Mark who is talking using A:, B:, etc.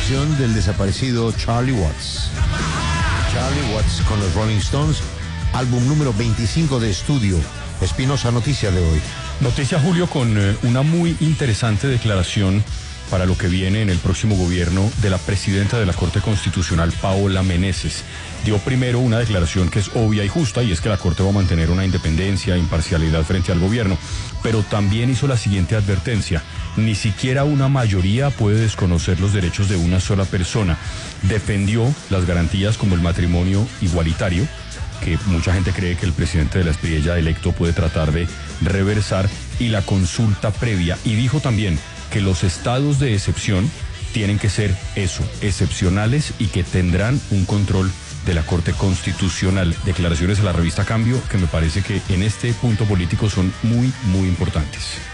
A: canción del desaparecido Charlie Watts. Charlie Watts con los Rolling Stones, álbum número 25 de estudio. Espinosa, noticia de hoy.
B: Noticia, Julio, con una muy interesante declaración para lo que viene en el próximo gobierno de la presidenta de la Corte Constitucional, Paola Meneses. Dio primero una declaración que es obvia y justa, y es que la Corte va a mantener una independencia e imparcialidad frente al gobierno, pero también hizo la siguiente advertencia: ni siquiera una mayoría puede desconocer los derechos de una sola persona. Defendió las garantías como el matrimonio igualitario, que mucha gente cree que el presidente de la Espriella electo puede tratar de reversar, y la consulta previa, y dijo también que los estados de excepción tienen que ser eso, excepcionales, y que tendrán un control de la Corte Constitucional. Declaraciones a la revista Cambio que me parece que en este punto político son muy, muy importantes.